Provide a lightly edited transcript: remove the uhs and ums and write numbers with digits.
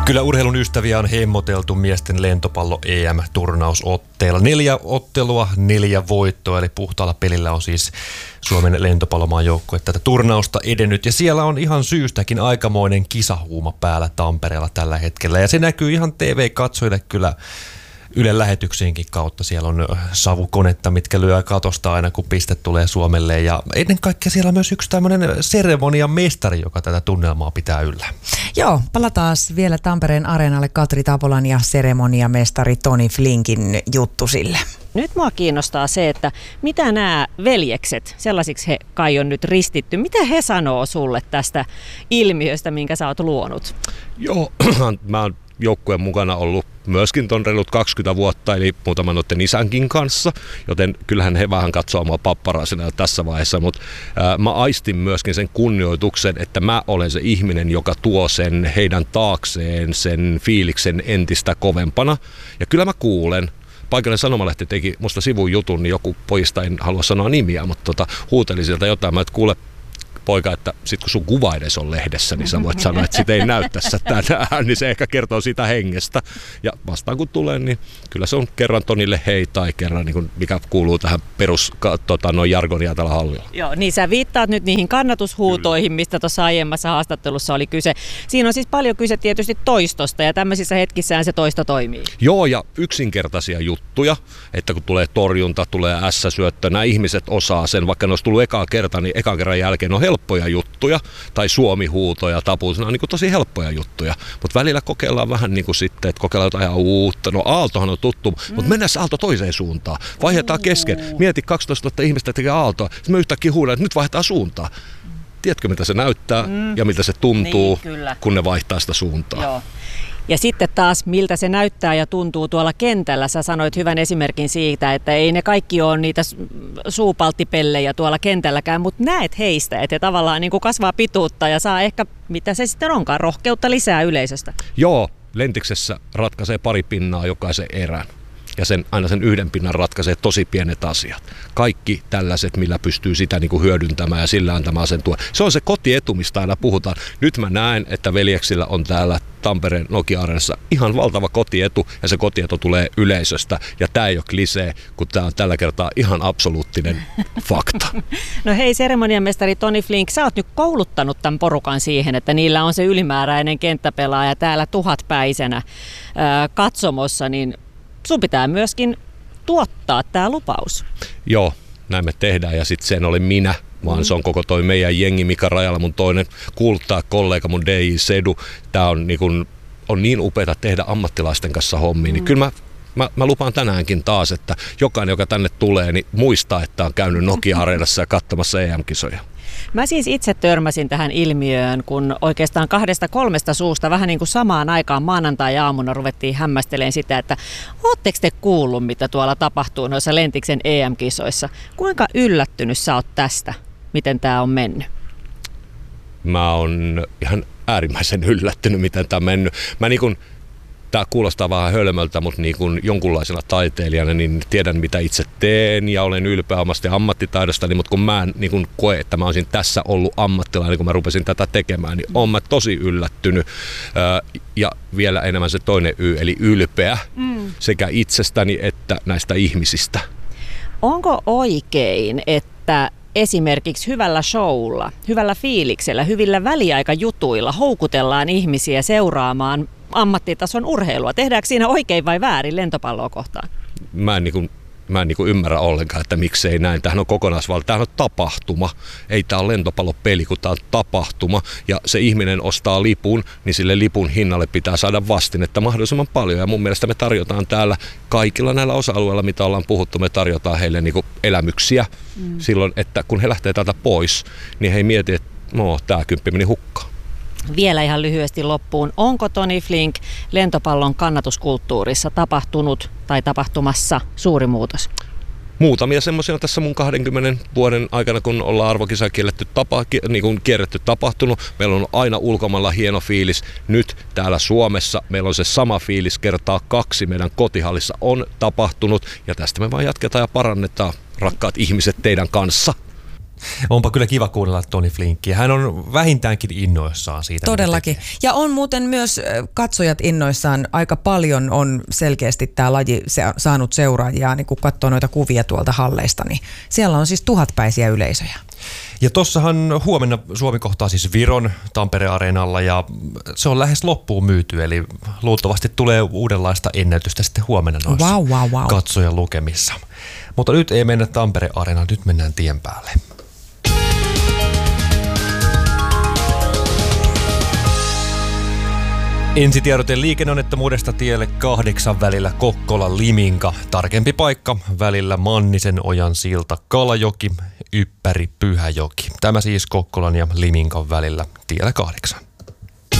Kyllä urheilun ystäviä on hemmoteltu miesten lentopallo EM-turnausotteilla. 4 ottelua, 4 voittoa, eli puhtaalla pelillä on siis Suomen lentopallomaan joukkue tätä turnausta edennyt. Ja siellä on ihan syystäkin aikamoinen kisahuuma päällä Tampereella tällä hetkellä. Ja se näkyy ihan TV-katsojille kyllä Ylen lähetyksiinkin kautta. Siellä on savukonetta, mitkä lyö katosta aina, kun piste tulee Suomelle. Ja ennen kaikkea siellä on myös yksi tämmöinen seremonian mestari, joka tätä tunnelmaa pitää yllä. Joo, palataan vielä Tampereen areenalle Katri Tapolan ja seremoniamestari Tony Flinkin juttu sille. Nyt mua kiinnostaa se, että mitä nämä veljekset, sellaisiksi he kai on nyt ristitty, mitä he sanoo sulle tästä ilmiöstä, minkä sä oot luonut? Joo, mä oon joukkueen mukana ollut myöskin ton reilut 20 vuotta, eli muutaman noiden isänkin kanssa, joten kyllähän he vähän katsoo mua papparasina tässä vaiheessa, mutta mä aistin myöskin sen kunnioituksen, että mä olen se ihminen, joka tuo sen heidän taakseen, sen fiiliksen entistä kovempana, ja kyllä mä kuulen. Paikallinen sanomalehti teki musta sivujutun, niin joku pojista, en halua sanoa nimiä, mutta huuteli sieltä jotain, että kuule poika, että sit kun sun kuva edes on lehdessä, niin sä voit sanoa, että sit ei näy tässä tänään, niin se ehkä kertoo siitä hengestä. Ja vastaan kun tulee, niin kyllä se on kerran Tonille hei tai kerran, niin kuin mikä kuuluu tähän perus jargonia tällä hallilla. Joo, niin sä viittaat nyt niihin kannatushuutoihin, kyllä, mistä tuossa aiemmassa haastattelussa oli kyse. Siinä on siis paljon kyse tietysti toistosta ja tämmöisissä hetkissään se toisto toimii. Joo, ja yksinkertaisia juttuja, että kun tulee torjunta, tulee ässäsyöttö, nämä ihmiset osaa sen, vaikka ne olisi tullut ekaa kertaa, niin ekan kerran jälkeen on helppoja juttuja, tai Suomi-huutoja, tapuus, nämä on niin tosi helppoja juttuja, mutta välillä kokeillaan vähän niin kuin sitten, että kokeillaan jotain ihan uutta. No aaltohan on tuttu, mutta mennään se aalto toiseen suuntaan. Vaihdetaan kesken. Mieti 12 000 ihmistä tekee aaltoa, sitten me yhtäkkiä huudan, että nyt vaihdetaan suuntaa. Tiedätkö, mitä se näyttää ja miltä se tuntuu, niin, kun ne vaihtaa sitä suuntaa? Joo. Ja sitten taas, miltä se näyttää ja tuntuu tuolla kentällä. Sä sanoit hyvän esimerkin siitä, että ei ne kaikki ole niitä suupalttipellejä tuolla kentälläkään, mutta näet heistä, että he tavallaan niin kuin kasvaa pituutta ja saa ehkä, mitä se sitten onkaan, rohkeutta lisää yleisöstä. Joo, Lentiksessä ratkaisee pari pinnaa jokaisen erän. Ja aina sen yhden pinnan ratkaisee tosi pienet asiat. Kaikki tällaiset, millä pystyy sitä niin kuin hyödyntämään ja sillä antamaan sen tuen. Se on se kotietu, mistä aina puhutaan. Nyt mä näen, että veljeksillä on täällä Tampereen Nokia-areenassa ihan valtava kotietu, ja se kotietu tulee yleisöstä. Ja tää ei ole klisee, kun tää on tällä kertaa ihan absoluuttinen fakta. No hei, seremoniamestari Tony Flink, sä oot nyt kouluttanut tämän porukan siihen, että niillä on se ylimääräinen kenttäpelaaja täällä 1000-päisenä katsomossa, niin sun pitää myöskin tuottaa tämä lupaus. Joo, näin me tehdään, ja sitten sen oli minä, vaan se on koko toi meidän jengi, Mika Rajala, mun toinen kuuluttaa kollega, mun DJ Sedu. Tää on niin upeata tehdä ammattilaisten kanssa hommia, niin kyllä mä lupaan tänäänkin taas, että jokainen, joka tänne tulee, niin muistaa, että on käynyt Nokia-areenassa ja katsomassa EM-kisoja. Mä siis itse törmäsin tähän ilmiöön, kun oikeastaan 2-3 suusta vähän niin kuin samaan aikaan maanantai-aamuna ruvettiin hämmästelemään sitä, että ootteko te kuullut, mitä tuolla tapahtuu noissa Lentiksen EM-kisoissa? Kuinka yllättynyt sä oot tästä? Miten tää on mennyt? Mä oon ihan äärimmäisen yllättynyt, miten tää on mennyt. Tämä kuulostaa vähän hölmöltä, mutta niin kuin jonkunlaisena taiteilijana niin tiedän, mitä itse teen ja olen ylpeä omasta ammattitaidostani, mutta kun mä en niin koe, että mä olisin tässä ollut ammattilainen, kun mä rupesin tätä tekemään, niin olen mä tosi yllättynyt. Ja vielä enemmän se toinen Y, eli ylpeä sekä itsestäni että näistä ihmisistä. Onko oikein, että esimerkiksi hyvällä showlla, hyvällä fiiliksellä, hyvillä väliaikajutuilla houkutellaan ihmisiä seuraamaan ammattitason urheilua? Tehdäänkö siinä oikein vai väärin lentopalloa kohtaan? Mä en ymmärrä ollenkaan, että miksei näin. Tämähän on kokonaisvalta. Tämähän on tapahtuma. Ei tämä ole lentopallopeli, kun tämä on tapahtuma. Ja se ihminen ostaa lipun, niin sille lipun hinnalle pitää saada vastinetta mahdollisimman paljon. Ja mun mielestä me tarjotaan täällä kaikilla näillä osa-alueilla, mitä ollaan puhuttu, me tarjotaan heille niin kuin elämyksiä silloin, että kun he lähtee täältä pois, niin he ei mieti, että tämä 10 meni hukkaan. Vielä ihan lyhyesti loppuun. Onko Tony Flink lentopallon kannatuskulttuurissa tapahtunut tai tapahtumassa suuri muutos? Muutamia semmoisia tässä mun 20 vuoden aikana, kun ollaan arvokisa kierretty tapahtunut. Meillä on aina ulkomailla hieno fiilis. Nyt täällä Suomessa meillä on se sama fiilis kertaa 2. Meidän kotihallissa on tapahtunut. Ja tästä me vaan jatketaan ja parannetaan, rakkaat ihmiset, teidän kanssa. Onpa kyllä kiva kuunnella Toni Flinkkiä. Hän on vähintäänkin innoissaan siitä. Todellakin. Ja on muuten myös katsojat innoissaan. Aika paljon on selkeästi tämä laji saanut seuraajia, niin kun katsoo noita kuvia tuolta halleista, niin siellä on siis 1000-päisiä yleisöjä. Ja tossahan huomenna Suomi kohtaa siis Viron Tampere-areenalla ja se on lähes loppuun myyty, eli luultavasti tulee uudenlaista ennätystä sitten huomenna noissa katsojan lukemissa. Mutta nyt ei mennä Tampere-areenaan, nyt mennään tien päälle. Ensitiedote liikenneonnettomuudesta tielle 8 välillä Kokkola-Liminka. Tarkempi paikka välillä Mannisen ojan silta Kalajoki, Yppäri Pyhäjoki. Tämä siis Kokkolan ja Liminkan välillä tiellä 8.